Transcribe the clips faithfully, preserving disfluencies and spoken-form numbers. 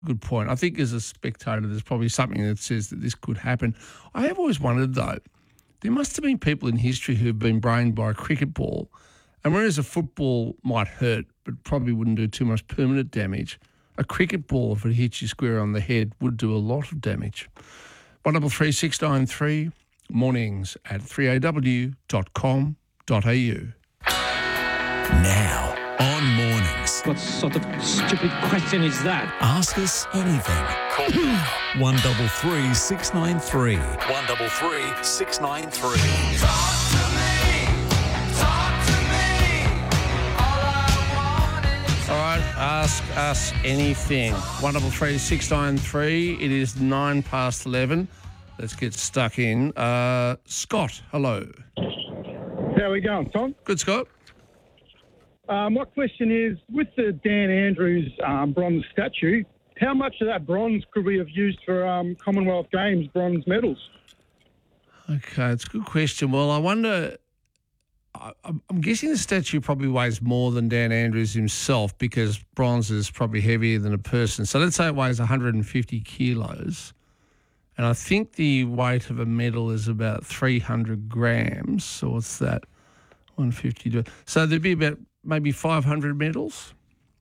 good point. I think as a spectator, there's probably something that says that this could happen. I have always wondered, though, there must have been people in history who have been brained by a cricket ball, and whereas a football might hurt but probably wouldn't do too much permanent damage, a cricket ball, if it hits you square on the head, would do a lot of damage. one double three six nine three, mornings at three a w dot com dot a u. Now on Mornings. What sort of stupid question is that? Ask us anything. Call one double three six nine three. One double three six nine three. Talk to me, talk to me. All I want is All right, ask us anything. one double three six nine three. It is nine past eleven. Let's get stuck in. Uh, Scott, hello. How are we going, Tom? Good, Scott. Uh, my question is, with the Dan Andrews um, bronze statue, how much of that bronze could we have used for um, Commonwealth Games bronze medals? Okay, it's a good question. Well, I wonder, I, I'm guessing the statue probably weighs more than Dan Andrews himself because bronze is probably heavier than a person. So let's say it weighs one hundred fifty kilos. And I think the weight of a medal is about three hundred grams. So what's that? one hundred fifty. So there'd be about maybe five hundred medals.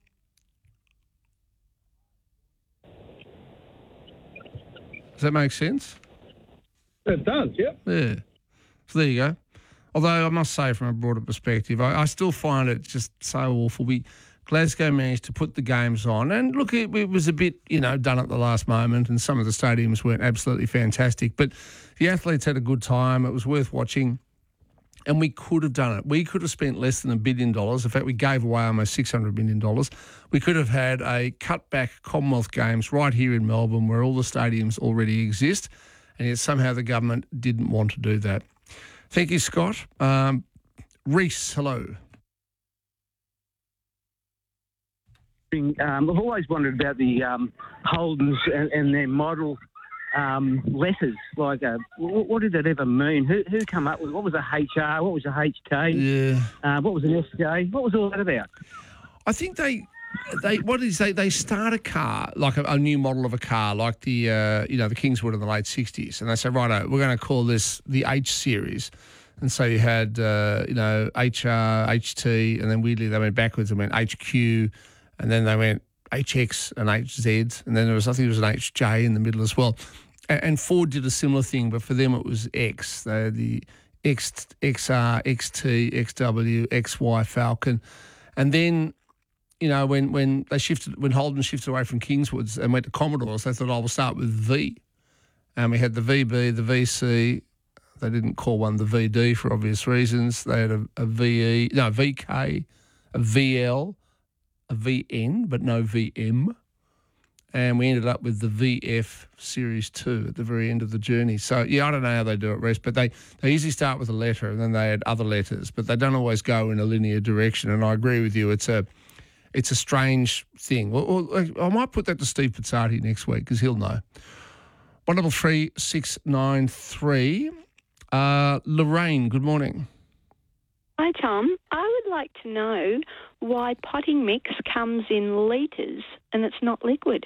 Does that make sense? It does, yeah. Yeah. So there you go. Although I must say, from a broader perspective, I, I still find it just so awful. We Glasgow managed to put the games on, and look, it, it was a bit, you know, done at the last moment, and some of the stadiums weren't absolutely fantastic, but the athletes had a good time. It was worth watching, and we could have done it. We could have spent less than a billion dollars. In fact, we gave away almost six hundred million dollars. We could have had a cutback Commonwealth Games right here in Melbourne where all the stadiums already exist, and yet somehow the government didn't want to do that. Thank you, Scott. Um, Reese, hello. Um, I've always wondered about the um, Holdens and, and their model um, letters. Like, uh, what, what did that ever mean? Who, who come up with what was a H R? What was a H K? Yeah. Uh, what was an S J? What was all that about? I think they, they what is they they start a car like a, a new model of a car, like the uh, you know the Kingswood in the late sixties, and they say, righto, we're going to call this the H series, and so you had uh, you know H R, H T, and then weirdly they went backwards and went H Q, and then they went H X and H Z, and then there was I think there was an H J in the middle as well, and, and Ford did a similar thing, but for them it was X. They had the X, XR, X T, X W, X Y Falcon, and then. You know, when, when they shifted, when Holden shifted away from Kingswoods and went to Commodores, they thought, oh, we'll start with V. And we had the V B, the V C. They didn't call one the V D for obvious reasons. They had a, a V E, no, V K, a V L, a V N, but no V M. And we ended up with the V F Series two at the very end of the journey. So, yeah, I don't know how they do it, Rest, but they, they usually start with a letter and then they add other letters, but they don't always go in a linear direction. And I agree with you, it's a... It's a strange thing. Well, I might put that to Steve Pizzati next week because he'll know. one double three six nine three. Uh, Lorraine, good morning. Hi, Tom. I would like to know why potting mix comes in litres and it's not liquid.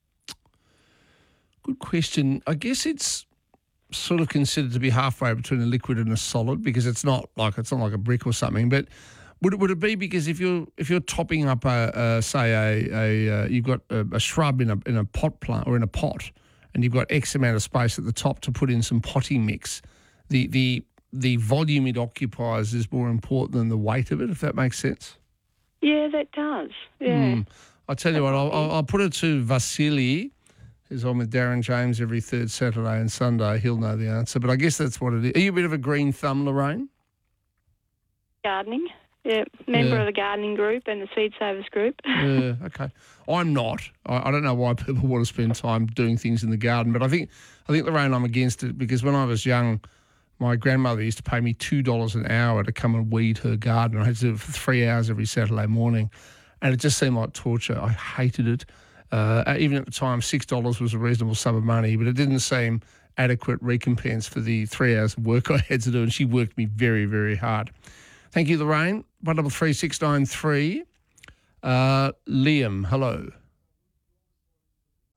Good question. I guess it's sort of considered to be halfway between a liquid and a solid because it's not like it's not like a brick or something, but. Would it, would it be because if you're if you're topping up a, a say a, a uh, you've got a, a shrub in a in a pot plant or in a pot, and you've got X amount of space at the top to put in some potting mix, the the the volume it occupies is more important than the weight of it. If that makes sense. Yeah, that does. Yeah. Mm. I'll tell you what. I'll, I'll, I'll put it to Vasily, who's on with Darren James every third Saturday and Sunday. He'll know the answer. But I guess that's what it is. Are you a bit of a green thumb, Lorraine? Gardening. Yeah, member Yeah. of the gardening group and the Seed Savers group. Yeah, okay. I'm not. I, I don't know why people want to spend time doing things in the garden, but I think, I think Lorraine, I'm against it because when I was young, my grandmother used to pay me two dollars an hour to come and weed her garden. I had to do it for three hours every Saturday morning, and it just seemed like torture. I hated it. Uh, even at the time, six dollars was a reasonable sum of money, but it didn't seem adequate recompense for the three hours of work I had to do, and she worked me very, very hard. Thank you, Lorraine. one double three six nine three. Uh, Liam, hello.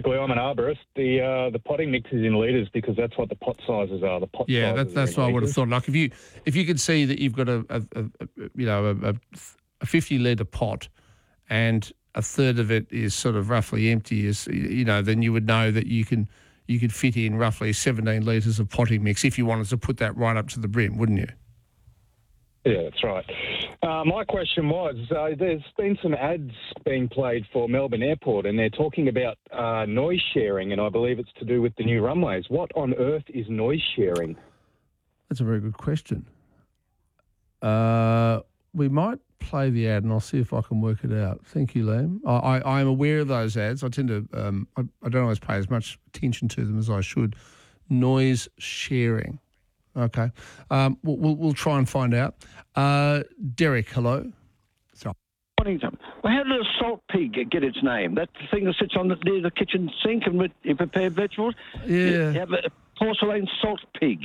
basically, I'm an arborist. The uh, the potting mix is in litres because that's what the pot sizes are. The pot Yeah, sizes that, that's are what in I would have litres. thought. Like if you if you could see that you've got a, a, a, a you know a, a fifty litre pot, and a third of it is sort of roughly empty, is you know, then you would know that you can you could fit in roughly seventeen litres of potting mix if you wanted to put that right up to the brim, wouldn't you? Yeah, that's right. Uh, my question was, uh, there's been some ads being played for Melbourne Airport, and they're talking about uh, noise sharing, and I believe it's to do with the new runways. What on earth is noise sharing? That's a very good question. Uh, we might play the ad, and I'll see if I can work it out. Thank you, Liam. I, I, I am aware of those ads. I tend to, um, I, I don't always pay as much attention to them as I should. Noise sharing. Okay. Um, we'll, we'll, we'll try and find out. Uh, Derek, hello. Sorry. Morning, Tom. Well, how did a salt pig get its name? That thing that sits on the, near the kitchen sink and you prepare vegetables? Yeah. You have a porcelain salt pig.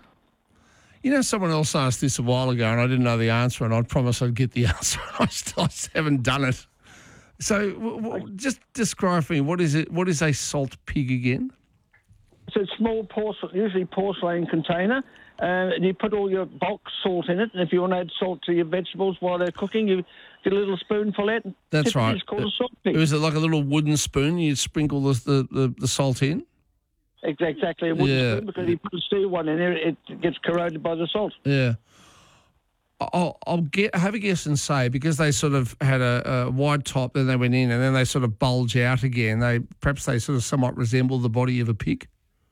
You know, someone else asked this a while ago, and I didn't know the answer, and I promised I'd get the answer, and I still I just haven't done it. So, w- w- just describe for me, what is it? What is a salt pig again? It's a small porcelain, usually porcelain container, uh, and you put all your bulk salt in it, and if you want to add salt to your vegetables while they're cooking, you get a little spoonful out. And That's right. It's called a salt pig. Was it like a little wooden spoon? You'd sprinkle the the, the, the salt in? Ex- Exactly, a wooden Yeah. spoon, because if you put a steel one in there, it gets corroded by the salt. Yeah. I'll, I'll get have a guess and say, because they sort of had a, a wide top, then they went in, and then they sort of bulge out again. They perhaps they sort of somewhat resemble the body of a pig.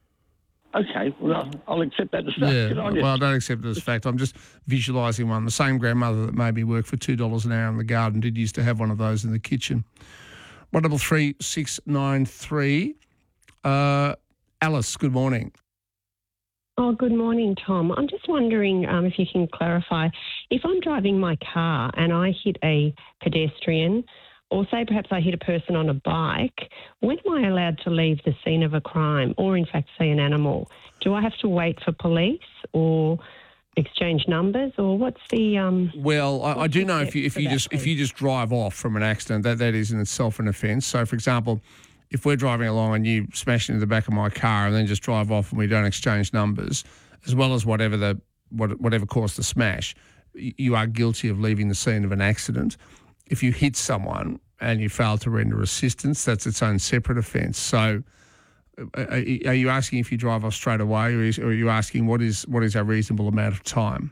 Okay, well, I'll accept that as fact. Yeah, Good on you. well, I don't accept it as fact. I'm just visualising one. The same grandmother that made me work for two dollars an hour in the garden did used to have one of those in the kitchen. One double three six nine three. Uh, Alice, good morning. Oh, good morning, Tom. I'm just wondering um, if you can clarify, if I'm driving my car and I hit a pedestrian, or say perhaps I hit a person on a bike, when am I allowed to leave the scene of a crime, or in fact, say an animal? Do I have to wait for police or exchange numbers, or what's the... Um, Well, I, I do know if you if for you that, just if please? you just drive off from an accident, that that is in itself an offence. So, for example, if we're driving along and you smash into the back of my car and then just drive off and we don't exchange numbers, as well as whatever the what, whatever caused the smash, y- you are guilty of leaving the scene of an accident. If you hit someone and you fail to render assistance, that's its own separate offence. So, uh, are are you asking if you drive off straight away, or, is, or are you asking what is what is a reasonable amount of time?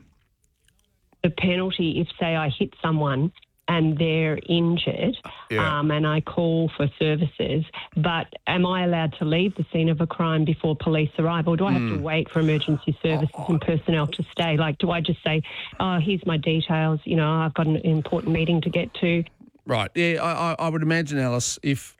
The penalty if, say, I hit someone and they're injured, Yeah. um, and I call for services, but am I allowed to leave the scene of a crime before police arrive, or do I have Hmm. to wait for emergency services and personnel to stay? Like, do I just say, oh, here's my details, you know, I've got an important meeting to get to? Right. Yeah, I, I, I would imagine, Alice, if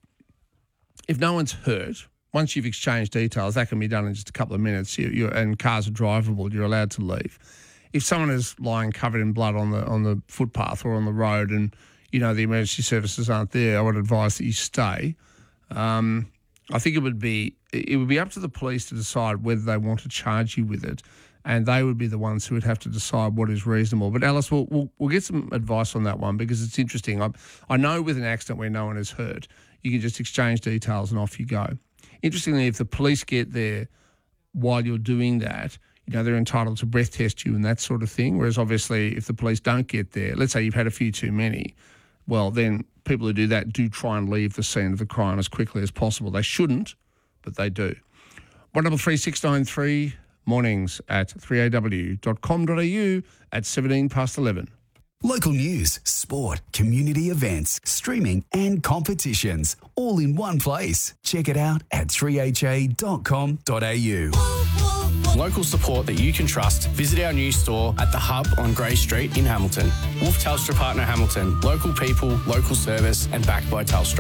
if no one's hurt, once you've exchanged details, that can be done in just a couple of minutes. You, you and cars are drivable. You're allowed to leave. If someone is lying covered in blood on the on the footpath or on the road, and you know the emergency services aren't there, I would advise that you stay. Um, I think it would be it would be up to the police to decide whether they want to charge you with it, and they would be the ones who would have to decide what is reasonable. But Alice, we'll we'll, we'll get some advice on that one, because it's interesting. I I know with an accident where no one is hurt, you can just exchange details and off you go. Interestingly, if the police get there while you're doing that, you know, they're entitled to breath test you and that sort of thing. Whereas obviously if the police don't get there, let's say you've had a few too many, well, then people who do that do try and leave the scene of the crime as quickly as possible. They shouldn't, but they do. one double three six nine three, mornings at three a w dot com dot a u at seventeen past eleven. Local news, sport, community events, streaming and competitions, all in one place. Check it out at three h a dot com dot a u. Local support that you can trust. Visit our new store at The Hub on Grey Street in Hamilton. Wolf Telstra Partner Hamilton. Local people, local service, and backed by Telstra.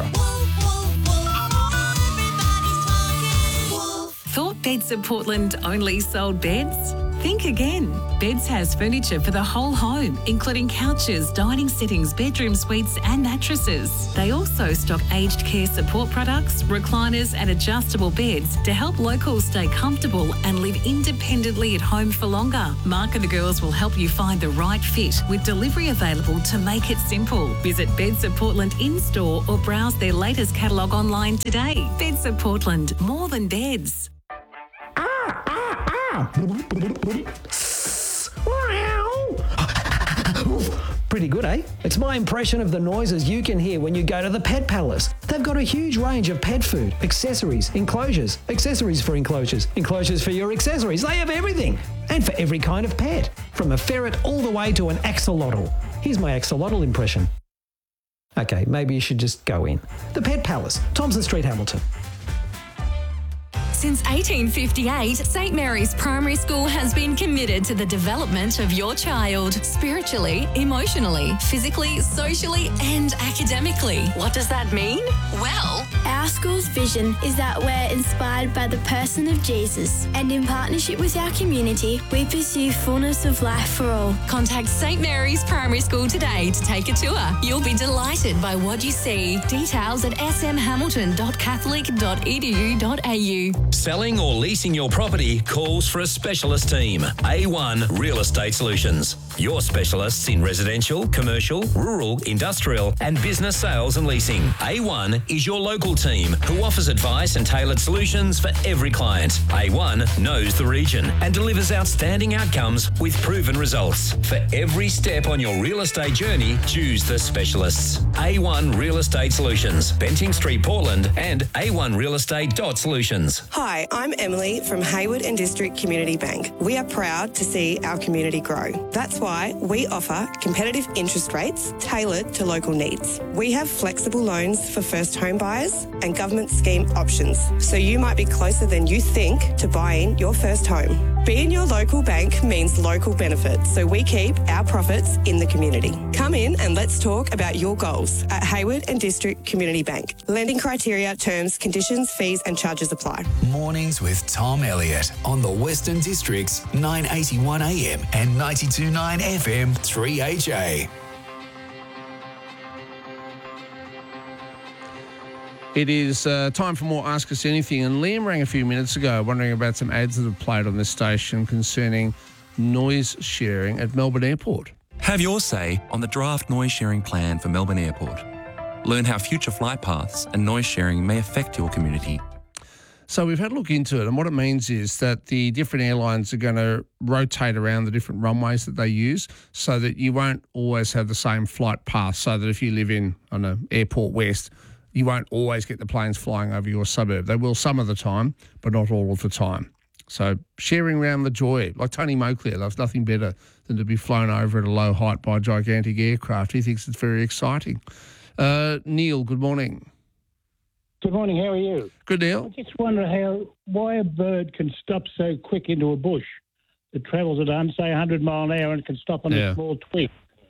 Thought Beds of Portland only sold beds? Think again. Beds has furniture for the whole home, including couches, dining settings, bedroom suites and mattresses. They also stock aged care support products, recliners and adjustable beds to help locals stay comfortable and live independently at home for longer. Mark and the girls will help you find the right fit with delivery available to make it simple. Visit Beds of Portland in-store or browse their latest catalogue online today. Beds of Portland, more than beds. Pretty good, eh? It's my impression of the noises you can hear when you go to the Pet Palace. They've got a huge range of pet food, accessories, enclosures, accessories for enclosures, enclosures for your accessories. They have everything. And for every kind of pet, from a ferret all the way to an axolotl. Here's my axolotl impression. Okay, maybe you should just go in. The Pet Palace, Thompson Street, Hamilton. Since eighteen fifty-eight, St Mary's Primary School has been committed to the development of your child, spiritually, emotionally, physically, socially and academically. What does that mean? Well, our school's vision is that we're inspired by the person of Jesus, and in partnership with our community, we pursue fullness of life for all. Contact St Mary's Primary School today to take a tour. You'll be delighted by what you see. Details at s m hamilton dot catholic dot e d u dot a u. Selling or leasing your property calls for a specialist team. A one Real Estate Solutions. Your specialists in residential, commercial, rural, industrial and business sales and leasing. A one is your local team who offers advice and tailored solutions for every client. A one knows the region and delivers outstanding outcomes with proven results. For every step on your real estate journey, choose the specialists. A one Real Estate Solutions, Benting Street, Portland and a one real estate dot solutions. Hi, I'm Emily from Hayward and District Community Bank. We are proud to see our community grow. That's why we offer competitive interest rates tailored to local needs. We have flexible loans for first home buyers and government scheme options, so you might be closer than you think to buying your first home. Being your local bank means local benefits, so we keep our profits in the community. Come in and let's talk about your goals at Hayward and District Community Bank. Lending criteria, terms, conditions, fees and charges apply. Mornings with Tom Elliott on the Western District's nine eighty-one A M and ninety-two point nine F M three H A. It is uh, time for more Ask Us Anything. And Liam rang a few minutes ago wondering about some ads that have played on this station concerning noise sharing at Melbourne Airport. Have your say on the draft noise sharing plan for Melbourne Airport. Learn how future flight paths and noise sharing may affect your community. So we've had a look into it, and what it means is that the different airlines are going to rotate around the different runways that they use so that you won't always have the same flight path, so that if you live in, I don't know, Airport West, you won't always get the planes flying over your suburb. They will some of the time, but not all of the time. So sharing around the joy, like Tony Moclair loves nothing better than to be flown over at a low height by a gigantic aircraft. He thinks it's very exciting. Uh, Neil, good morning. Good morning, how are you? Good, Neil. I just wonder how why a bird can stop so quick into a bush that travels at, um, say, one hundred mile an hour and can stop on Yeah. a small twig.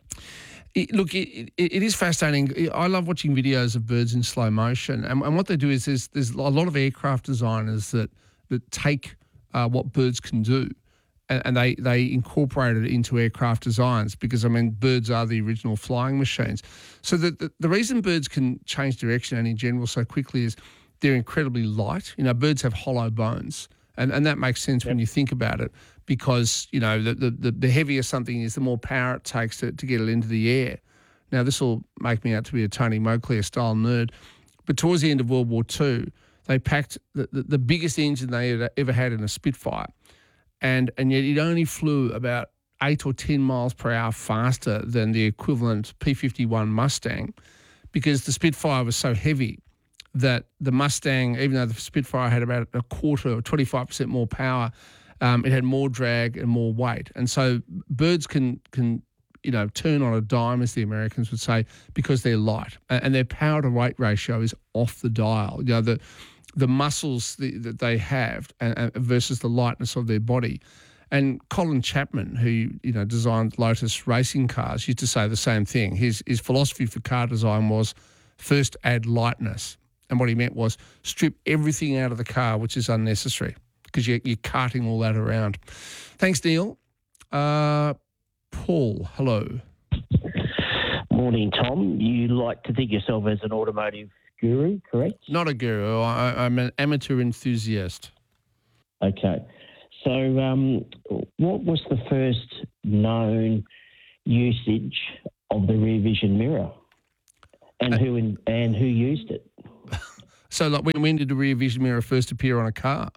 It, look, it, it, it is fascinating. I love watching videos of birds in slow motion. And, and what they do is there's, there's a lot of aircraft designers that, that take uh, what birds can do and, and they, they incorporate it into aircraft designs because, I mean, birds are the original flying machines. So the, the, the reason birds can change direction and in general so quickly is they're incredibly light. You know, birds have hollow bones. And, and that makes sense yep. when you think about it because, you know, the, the, the heavier something is, the more power it takes to, to get it into the air. Now, this will make me out to be a Tony Moclair-style nerd, but towards the end of World War Two, they packed the, the, the biggest engine they ever, ever had in a Spitfire, and, and yet it only flew about eight or ten miles per hour faster than the equivalent P fifty-one Mustang because the Spitfire was so heavy that the Mustang, even though the Spitfire had about a quarter or twenty-five percent more power, um, it had more drag and more weight. And so birds can, can, you know, turn on a dime, as the Americans would say, because they're light. And their power to weight ratio is off the dial. You know, the the muscles the, that they have and, and versus the lightness of their body. And Colin Chapman, who, you know, designed Lotus racing cars, used to say the same thing. His his philosophy for car design was first add lightness. And what he meant was strip everything out of the car which is unnecessary. because you're, you're carting all that around. Thanks, Neil. Uh, Paul, hello. Morning, Tom. You like to think yourself as an automotive guru, correct? Not a guru. I, I'm an amateur enthusiast. Okay. So um, what was the first known usage of the rear vision mirror? And uh, who in, and who used it? So like when, when did the rear vision mirror first appear on a car?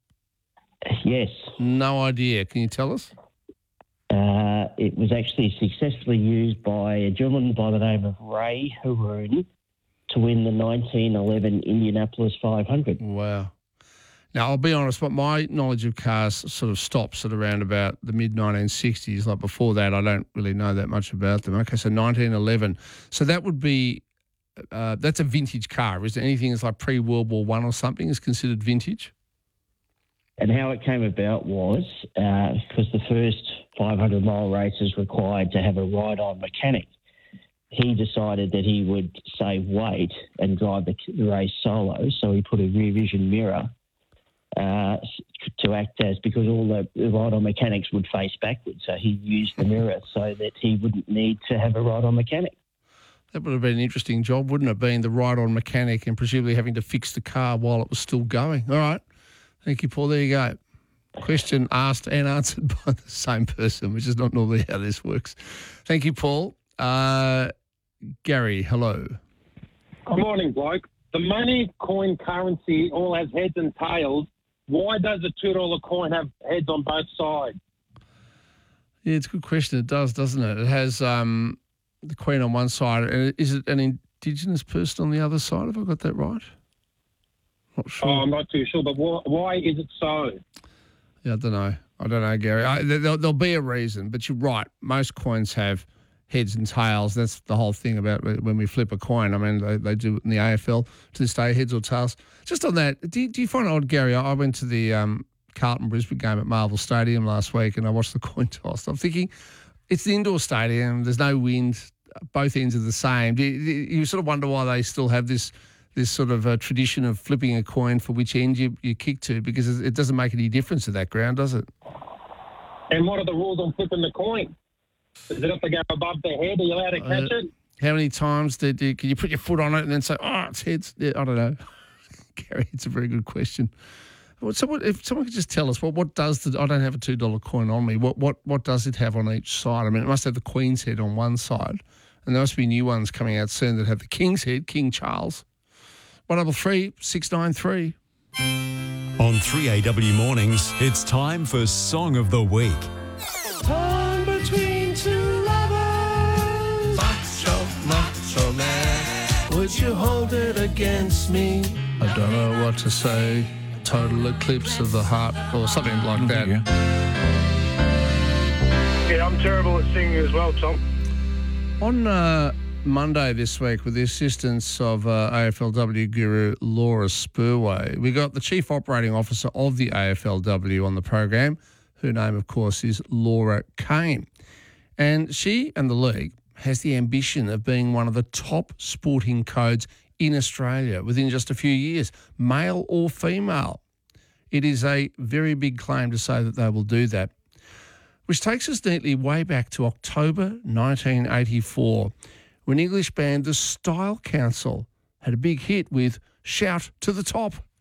Yes. No idea. Can you tell us? Uh, it was actually successfully used by a gentleman by the name of Ray Haroon to win the nineteen eleven Indianapolis five hundred. Wow. Now, I'll be honest, but my knowledge of cars sort of stops at around about the mid nineteen sixties. Like before that, I don't really know that much about them. Okay, so nineteen eleven. So that would be, uh, that's a vintage car. Is there anything that's like pre-World War One or something is considered vintage? And how it came about was uh, because the first five hundred mile races required to have a ride-on mechanic. He decided that he would save weight and drive the, the race solo, so he put a rear vision mirror uh, to act as, because all the, the ride-on mechanics would face backwards, so he used the mirror so that he wouldn't need to have a ride-on mechanic. That would have been an interesting job, wouldn't it, being the ride-on mechanic and presumably having to fix the car while it was still going. All right. Thank you, Paul. There you go. Question asked and answered by the same person, which is not normally how this works. Thank you, Paul. Uh, Gary, hello. Good morning, bloke. The money coin currency all has heads and tails. Why does a two dollar coin have heads on both sides? Yeah, it's a good question. It does, doesn't it? It has um, the Queen on one side. And is it an Indigenous person on the other side? Have I got that right? Not sure. Oh, I'm not too sure, but why, why is it so? Yeah, I don't know. I don't know, Gary. I, there'll, there'll be a reason, but you're right. Most coins have heads and tails. That's the whole thing about when we flip a coin. I mean, they, they do it in the A F L to this day, heads or tails. Just on that, do, do you find it odd, Gary? I, I went to the um, Carlton-Brisbane game at Marvel Stadium last week and I watched the coin toss. I'm thinking, it's the indoor stadium. There's no wind. Both ends are the same. Do you, you sort of wonder why they still have this this sort of a tradition of flipping a coin for which end you, you kick to, because it doesn't make any difference to that ground, does it? And what are the rules on flipping the coin? Does it have to go above the head? Are you allowed to catch Uh, it? How many times did you, can you put your foot on it and then say, oh, it's heads? Yeah, I don't know. Gary, it's a very good question. Well, someone, if someone could just tell us, what what does the, I don't have a two dollar coin on me, what, what, what does it have on each side? I mean, it must have the Queen's head on one side, and there must be new ones coming out soon that have the King's head, King Charles. one double three six nine three. On three A W Mornings, it's time for Song of the Week. Torn between two lovers. Macho, macho man, would you hold it against me? I don't know what to say. Total eclipse of the heart, or something like that. Yeah, I'm terrible at singing as well, Tom. On uh, Monday this week, with the assistance of uh, A F L W guru Laura Spurway, we got the Chief Operating Officer of the A F L W on the program. Her name, of course, is Laura Kane. And she and the league has the ambition of being one of the top sporting codes in Australia within just a few years, male or female. It is a very big claim to say that they will do that, which takes us neatly way back to October nineteen eighty-four, when English band The Style Council had a big hit with Shout to the Top.